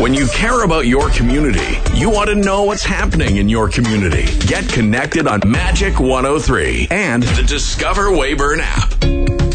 When you care about your community, you want to know what's happening in your community. Get connected on Magic 103 and the Discover Weyburn app.